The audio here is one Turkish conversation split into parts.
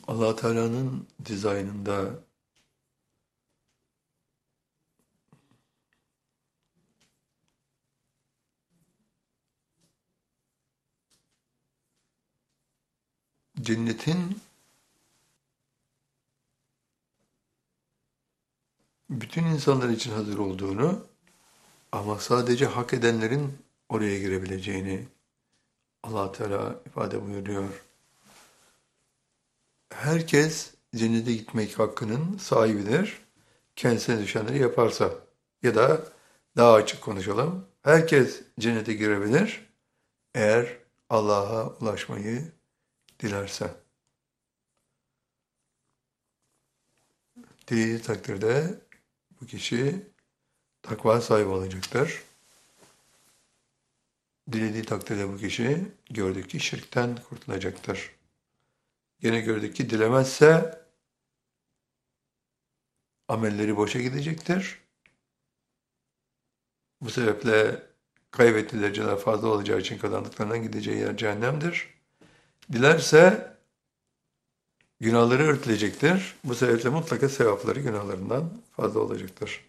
Allah Teala'nın dizaynında cennetin bütün insanlar için hazır olduğunu ama sadece hak edenlerin oraya girebileceğini Allah Teala ifade buyuruyor. Herkes cennete gitmek hakkının sahibidir. Kendisine düşenleri yaparsa ya da daha açık konuşalım. Herkes cennete girebilir eğer Allah'a ulaşmayı dilerse. Dilediği takdirde bu kişi takva sahibi olacaktır. Dilediği takdirde bu kişi gördük ki şirkten kurtulacaktır. Gene gördük ki dilemezse amelleri boşa gidecektir. Bu sebeple kaybettiği dereceler fazla olacağı için kazandıklarından gideceği yer cehennemdir. Dilerse günahları örtülecektir. Bu sebeple mutlaka sevapları günahlarından fazla olacaktır.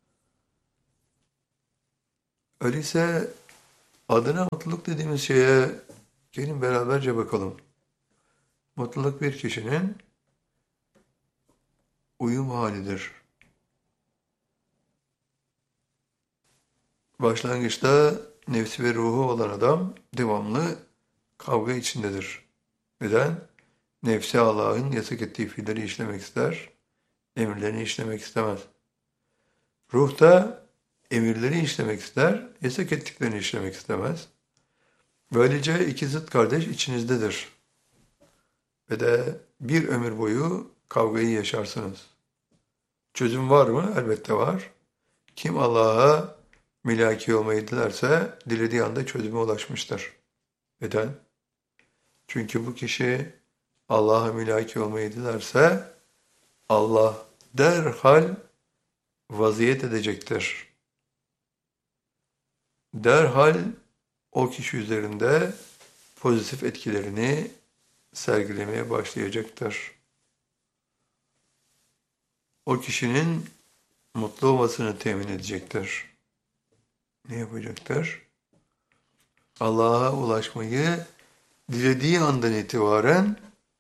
Öyleyse adına mutluluk dediğimiz şeye gelin beraberce bakalım. Mutluluk bir kişinin uyum halidir. Başlangıçta nefsi ve ruhu olan adam devamlı kavga içindedir. Neden? Nefsi Allah'ın yasak ettiği fiilleri işlemek ister, emirlerini işlemek istemez. Ruh da emirleri işlemek ister, yasak ettiklerini işlemek istemez. Böylece iki zıt kardeş içinizdedir. Ve de bir ömür boyu kavgayı yaşarsınız. Çözüm var mı? Elbette var. Kim Allah'a milaki olmayı dilerse dilediği anda çözüme ulaşmıştır. Neden? Çünkü bu kişi Allah'a milaki olmayı dilerse Allah derhal vaziyet edecektir. Derhal o kişi üzerinde pozitif etkilerini sergilemeye başlayacaktır. O kişinin mutlu olmasını temin edecektir. Ne yapacaktır? Allah'a ulaşmayı dilediği andan itibaren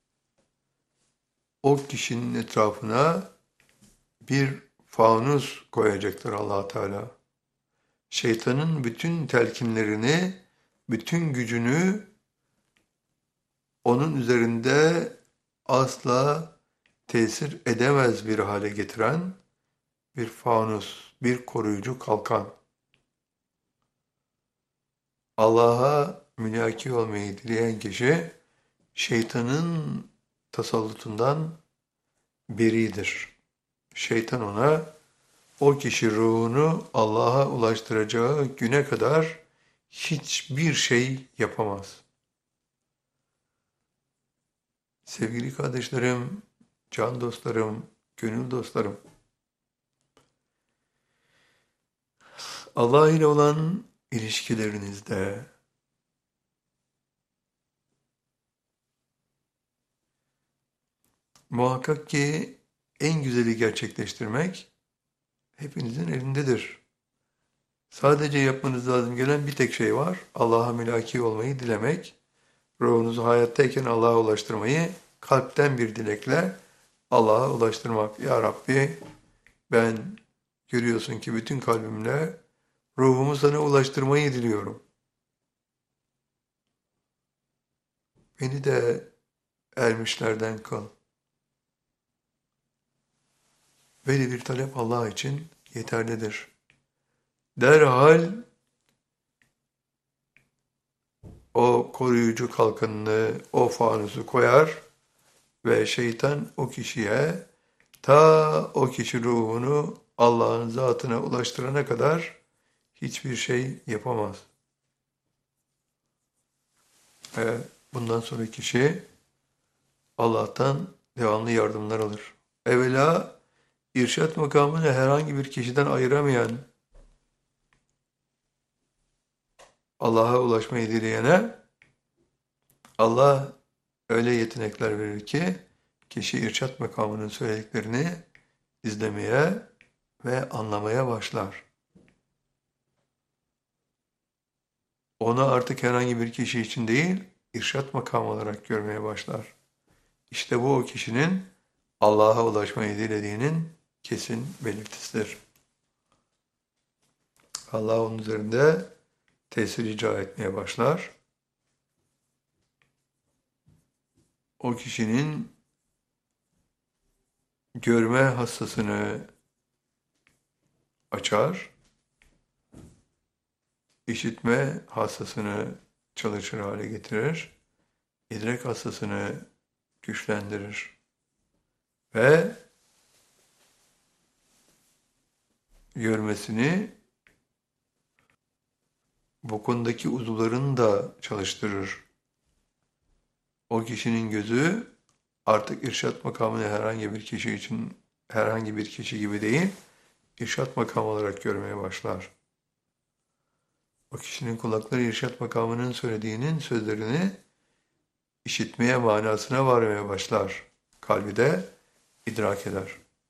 o kişinin etrafına bir fanus koyacaktır Allah Teala. Şeytanın bütün telkinlerini, bütün gücünü onun üzerinde asla tesir edemez bir hale getiren bir fanus, bir koruyucu kalkan. Allah'a mülaki olmayı dileyen kişi şeytanın tasallutundan beridir. Şeytan ona o kişi ruhunu Allah'a ulaştıracağı güne kadar hiçbir şey yapamaz. Sevgili kardeşlerim, can dostlarım, gönül dostlarım, Allah ile olan ilişkilerinizde muhakkak ki en güzeli gerçekleştirmek hepinizin elindedir. Sadece yapmanız lazım gelen bir tek şey var. Allah'a mülaki olmayı dilemek. Ruhunuzu hayattayken Allah'a ulaştırmayı kalpten bir dilekle Allah'a ulaştırmak. Ya Rabbi ben görüyorsun ki bütün kalbimle ruhumu sana ulaştırmayı diliyorum. Beni de ermişlerden kıl. Böyle bir talep Allah için yeterlidir. Derhal o koruyucu kalkanını, o fanusu koyar ve şeytan o kişiye ta o kişi ruhunu Allah'ın zatına ulaştırana kadar hiçbir şey yapamaz. Ve bundan sonra kişi Allah'tan devamlı yardımlar alır. Evvela irşat makamını herhangi bir kişiden ayıramayan Allah'a ulaşmayı dileyene Allah öyle yetenekler verir ki kişi irşat makamının söylediklerini izlemeye ve anlamaya başlar. Onu artık herhangi bir kişi için değil, irşat makamı olarak görmeye başlar. İşte bu o kişinin Allah'a ulaşmayı dilediğinin kesin belirtisidir. Allah onun üzerinde tesir icra etmeye başlar. O kişinin görme hassasını açar, işitme hassasını çalışır hale getirir, idrak hassasını güçlendirir ve görmesini bu konudaki uzuvlarını da çalıştırır. O kişinin gözü artık irşat makamını herhangi bir kişi için herhangi bir kişi gibi değil, irşat makamı olarak görmeye başlar. O kişinin kulakları irşat makamının söylediğinin sözlerini işitmeye, manasına varmaya başlar. Kalbi de idrak eder.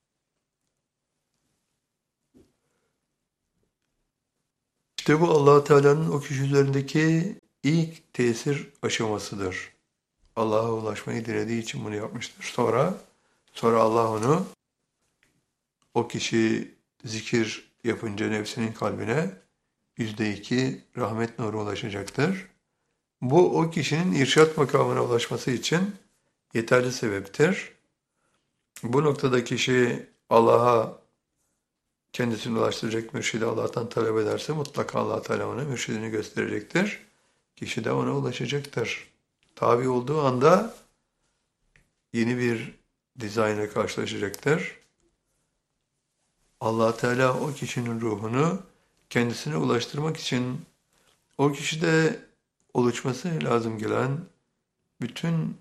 İşte bu Allah Teala'nın o kişi üzerindeki ilk tesir aşamasıdır. Allah'a ulaşmayı dilediği için bunu yapmıştır. Sonra Allah onu o kişi zikir yapınca nefsinin kalbine %2 rahmet nuru ulaşacaktır. Bu o kişinin irşat makamına ulaşması için yeterli sebeptir. Bu noktada kişi Allah'a kendisini ulaştıracak mürşidi Allah'tan talep ederse mutlaka Allah Teala ona mürşidini gösterecektir. Kişi de ona ulaşacaktır. Tabi olduğu anda yeni bir dizaynla karşılaşacaktır. Allah Teala o kişinin ruhunu kendisine ulaştırmak için o kişide oluşması lazım gelen bütün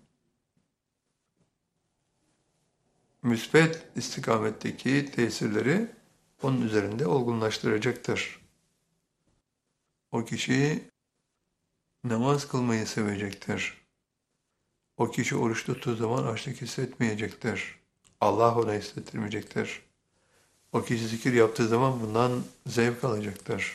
müsbet istikametteki tesirleri onun üzerinde olgunlaştıracaktır. O kişi namaz kılmayı sevecektir. O kişi oruç tuttuğu zaman açlık hissetmeyecektir. Allah ona hissettirmeyecektir. O kişi zikir yaptığı zaman bundan zevk alacaktır.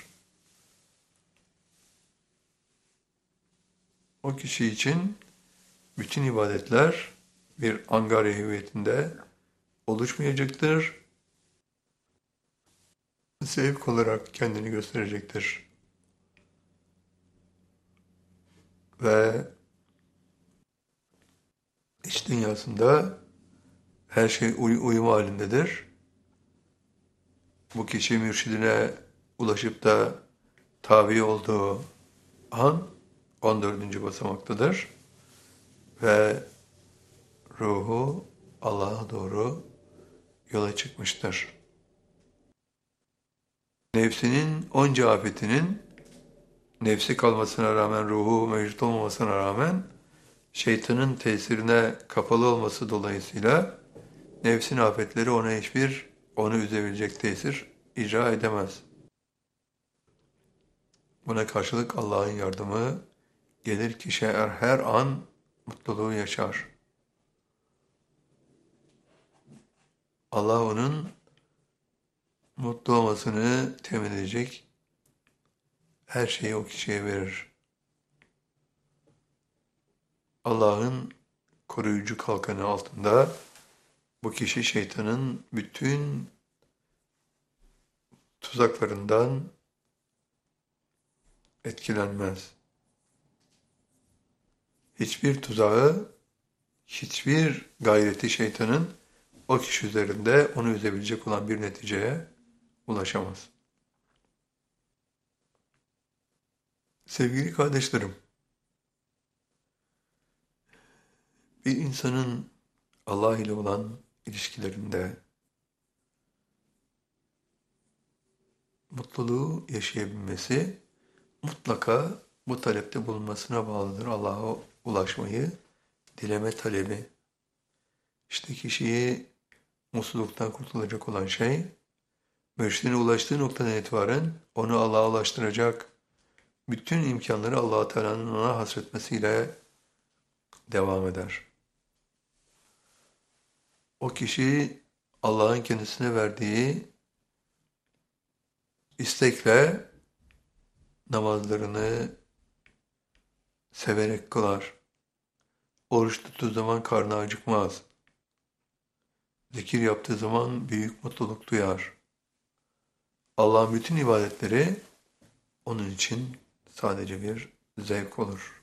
O kişi için bütün ibadetler bir angarya hüviyetinde oluşmayacaktır. Zevk olarak kendini gösterecektir. Ve iç dünyasında her şey uyum halindedir. Bu kişi mürşidine ulaşıp da tabi olduğu an 14. basamaktadır. Ve ruhu Allah'a doğru yola çıkmıştır. Nefsinin onca afetinin nefsi kalmasına rağmen, ruhu mevcut olmamasına rağmen şeytanın tesirine kapalı olması dolayısıyla nefsin afetleri onu üzebilecek tesir icra edemez. Buna karşılık Allah'ın yardımı gelir, kişi her an mutluluğu yaşar. Allah onun mutlu olmasını temin edecek her şeyi o kişiye verir. Allah'ın koruyucu kalkanı altında bu kişi şeytanın bütün tuzaklarından etkilenmez. Hiçbir tuzağı, hiçbir gayreti şeytanın o kişi üzerinde onu üzebilecek olan bir neticeye ulaşamaz. Sevgili kardeşlerim, bir insanın Allah ile olan ilişkilerinde mutluluğu yaşayabilmesi mutlaka bu talepte bulunmasına bağlıdır. Allah'a ulaşmayı dileme talebi. İşte kişiyi mutsuzluktan kurtulacak olan şey, mürşidine ulaştığı noktadan itibaren onu Allah'a ulaştıracak bütün imkanları Allah-u Teala'nın ona hasretmesiyle devam eder. O kişi Allah'ın kendisine verdiği istekle namazlarını severek kılar. Oruç tuttuğu zaman karnı acıkmaz. Zikir yaptığı zaman büyük mutluluk duyar. Allah'ın bütün ibadetleri onun için sadece bir zevk olur.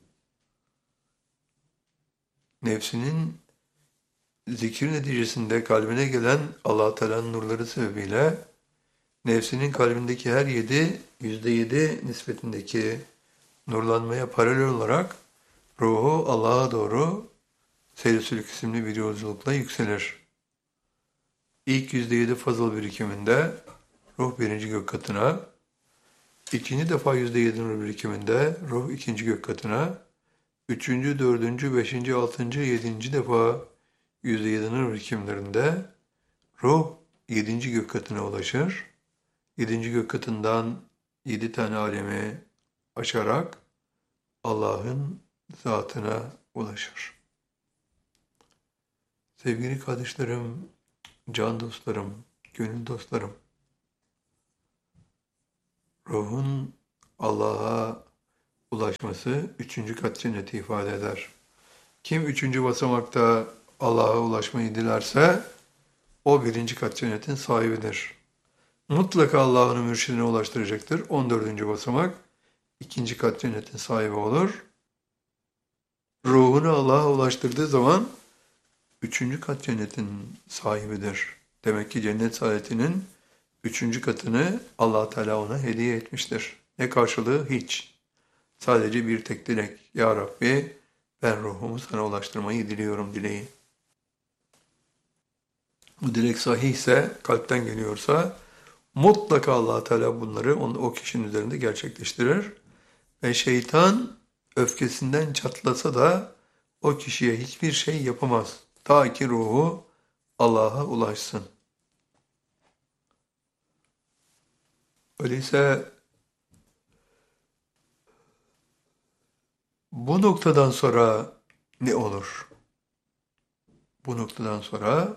Nefsinin zikir neticesinde kalbine gelen Allah Teala'nın nurları sebebiyle nefsinin kalbindeki her %7 nispetindeki nurlanmaya paralel olarak ruhu Allah'a doğru seyr-i sülük isimli bir yolculukla yükselir. İlk %7 fazıl birikiminde ruh birinci gök katına, ikinci defa %7 nur birikiminde ruh ikinci gök katına, üçüncü, dördüncü, beşinci, altıncı, yedinci defa %7 nur birikimlerinde ruh yedinci gök katına ulaşır. Yedinci gök katından 7 tane alemi aşarak Allah'ın zatına ulaşır. Sevgili kardeşlerim, can dostlarım, gönül dostlarım, ruhun Allah'a ulaşması üçüncü kat cenneti ifade eder. Kim üçüncü basamakta Allah'a ulaşmayı dilerse o birinci kat cennetin sahibidir. Mutlaka Allah'ın mürşidine ulaştıracaktır. 14. basamak ikinci kat cennetin sahibi olur. Ruhunu Allah'a ulaştırdığı zaman üçüncü kat cennetin sahibidir. Demek ki cennet saadetinin üçüncü katını Allah Teala ona hediye etmiştir. Ne karşılığı? Hiç. Sadece bir tek dilek. Ya Rabbi ben ruhumu sana ulaştırmayı diliyorum dileği. Bu dilek sahihse, kalpten geliyorsa mutlaka Allah Teala bunları o kişinin üzerinde gerçekleştirir. Ve şeytan öfkesinden çatlasa da o kişiye hiçbir şey yapamaz. Ta ki ruhu Allah'a ulaşsın. Öyleyse bu noktadan sonra ne olur? Bu noktadan sonra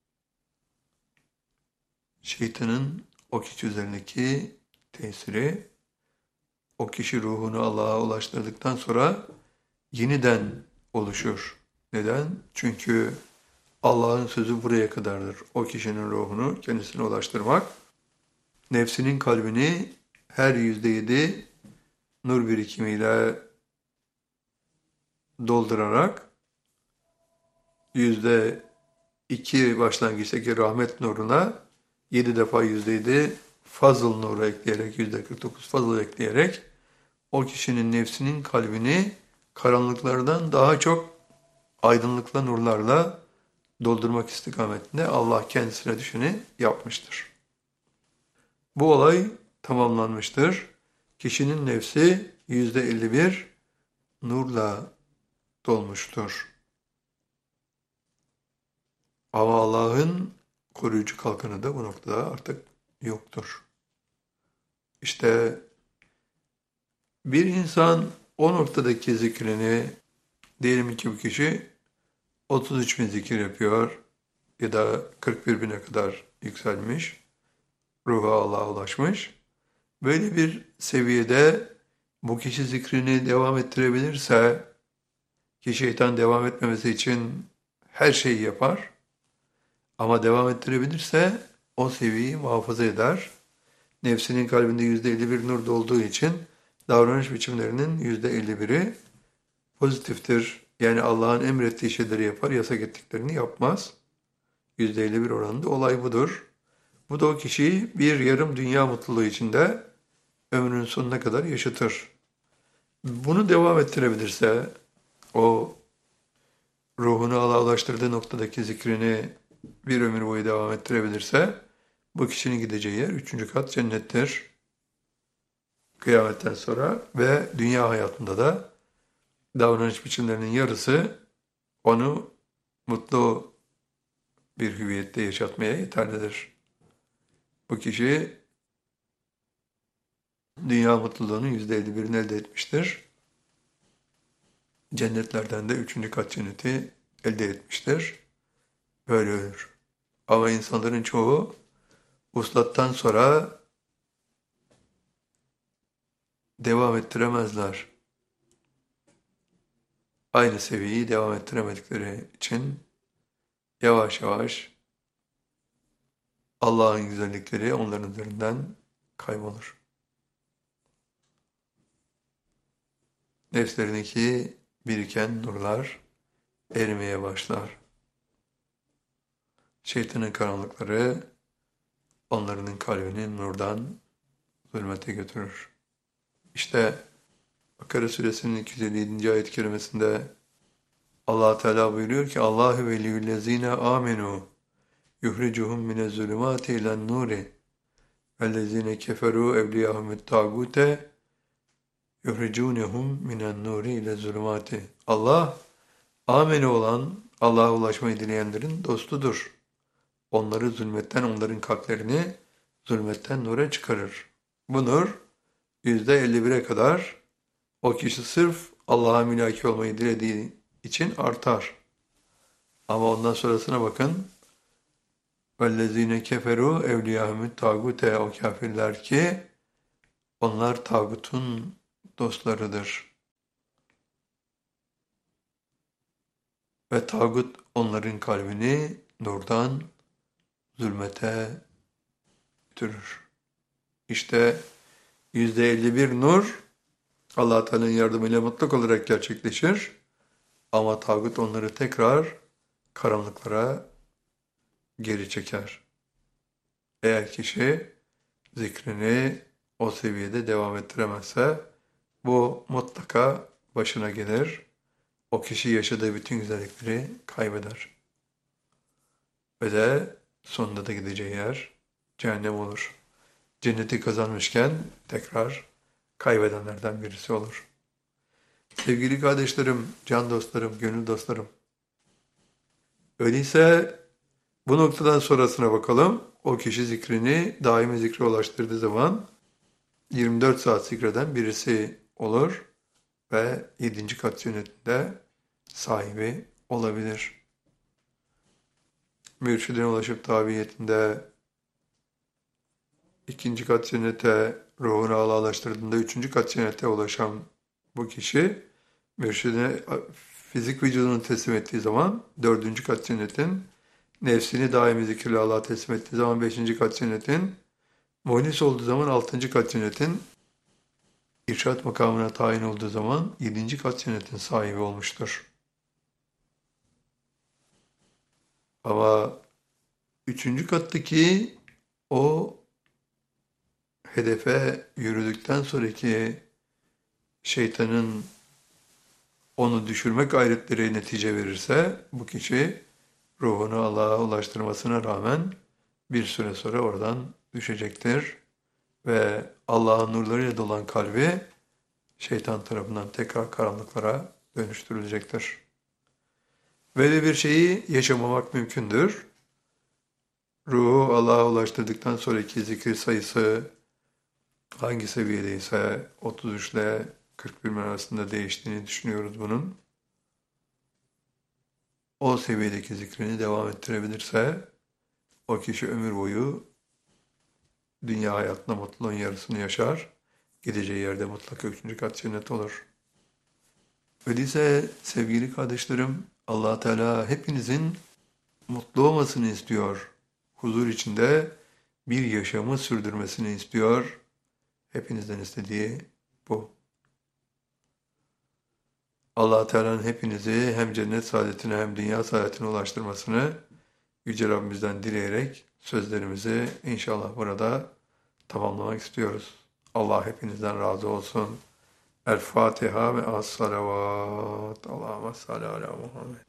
şeytanın o kişi üzerindeki tesiri, o kişi ruhunu Allah'a ulaştırdıktan sonra yeniden oluşur. Neden? Çünkü Allah'ın sözü buraya kadardır. O kişinin ruhunu kendisine ulaştırmak, nefsinin kalbini her %7 nur birikimiyle doldurarak %2 başlangıçtaki rahmet nuruna 7 defa %7 fazıl nuru ekleyerek, %49 fazıl ekleyerek o kişinin nefsinin kalbini karanlıklardan daha çok aydınlıkla nurlarla doldurmak istikametinde Allah kendisine düşeni yapmıştır. Bu olay tamamlanmıştır. Kişinin nefsi %51 nurla dolmuştur. Ama Allah'ın koruyucu kalkanı da bu noktada artık yoktur. İşte bir insan o noktadaki zikrini, diyelim ki bu kişi 33 bin zikir yapıyor ya da 41 bine kadar yükselmiş, ruhu Allah'a ulaşmış. Böyle bir seviyede bu kişi zikrini devam ettirebilirse, ki şeytan devam etmemesi için her şeyi yapar, ama devam ettirebilirse o seviyeyi muhafaza eder. Nefsinin kalbinde %51 nur olduğu için davranış biçimlerinin %51'i pozitiftir. Yani Allah'ın emrettiği şeyleri yapar, yasak ettiklerini yapmaz. %51 oranında olay budur. Bu da o kişiyi bir yarım dünya mutluluğu içinde ömrünün sonuna kadar yaşatır. Bunu devam ettirebilirse, o ruhunu Allah'a ulaştırdığı noktadaki zikrini bir ömür boyu devam ettirebilirse, bu kişinin gideceği yer üçüncü kat cennettir. Kıyametten sonra ve dünya hayatında da davranış biçimlerinin yarısı onu mutlu bir hüviyette yaşatmaya yeterlidir. Bu kişi dünya mutluluğunun %51'ini elde etmiştir. Cennetlerden de üçüncü kat cenneti elde etmiştir. öyle ölür. Ama insanların çoğu vuslattan sonra devam ettiremezler. Aynı seviyeyi devam ettiremedikleri için yavaş yavaş Allah'ın güzellikleri onların üzerinden kaybolur. Nefslerindeki biriken nurlar erimeye başlar. Şeytanın karanlıkları onların kalbini nurdan zulmete götürür. İşte Bakara suresinin 257. ayet-i kerimesinde Allah Teala buyuruyor ki Allahu veliyyüllezine amenu yuhricuhum minez-zulümati ilen-nuri vellezine keferu evliyahumut tagute yuhricunhum minen-nuri ile-zulümati. Allah ameni olan Allah'a ulaşmayı dileyenlerin dostudur. Onları zulmetten, onların kalplerini zulmetten nura çıkarır. Bu nur %51'e kadar o kişi sırf Allah'a mülaki olmayı dilediği için artar. Ama ondan sonrasına bakın. وَالَّذ۪ينَ كَفَرُوا اَوْلِيَاهُمُ tagute. O kafirler ki onlar tağutun dostlarıdır. Ve tağut onların kalbini nurdan zulmete götürür. İşte %51 nur Allah Teala'nın yardımıyla mutlak olarak gerçekleşir. Ama tağut onları tekrar karanlıklara geri çeker. Eğer kişi zikrini o seviyede devam ettiremezse bu mutlaka başına gelir. O kişi yaşadığı bütün güzellikleri kaybeder. Ve de sonunda da gideceği yer cehennem olur. Cenneti kazanmışken tekrar kaybedenlerden birisi olur. Sevgili kardeşlerim, can dostlarım, gönül dostlarım. Öyleyse bu noktadan sonrasına bakalım. O kişi zikrini daimi zikre ulaştırdığı zaman 24 saat zikreden birisi olur ve 7. kat cennetinde sahibi olabilir. Mürşidine ulaşıp tabiyetinde 2. kat cennete ruhunu Allah'laştırdığında 3. kat cennete ulaşan bu kişi mürşidine fizik vücudunu teslim ettiği zaman 4. kat cennetin, nefsini daimi zikirle Allah'a teslim ettiği zaman 5. kat cennetin, muhlis olduğu zaman 6. kat cennetin, irşat makamına tayin olduğu zaman 7. kat cennetin sahibi olmuştur. Ama 3. kattaki o hedefe yürüdükten sonraki şeytanın onu düşürme gayretleri netice verirse bu kişi ruhunu Allah'a ulaştırmasına rağmen bir süre sonra oradan düşecektir ve Allah'ın nurlarıyla dolan kalbi şeytan tarafından tekrar karanlıklara dönüştürülecektir. Böyle bir şeyi yaşamamak mümkündür. Ruhu Allah'a ulaştırdıktan sonraki zikir sayısı hangi seviyedeyse 33 ile 41 arasında değiştiğini düşünüyoruz bunun. O seviyedeki zikrini devam ettirebilirse o kişi ömür boyu dünya hayatında mutluluğun yarısını yaşar. Gideceği yerde mutlaka 3. kat cennet olur. Öyleyse sevgili kardeşlerim, Allah Teala hepinizin mutlu olmasını istiyor. Huzur içinde bir yaşamı sürdürmesini istiyor. Hepinizden istediği bu. Allah Teala'nın hepinizi hem cennet saadetine hem dünya saadetine ulaştırmasını Yüce Rabbimizden dileyerek sözlerimizi inşallah burada tamamlamak istiyoruz. Allah hepinizden razı olsun. El Fatiha ve as-salavat. Allahümme salli ala Muhammed.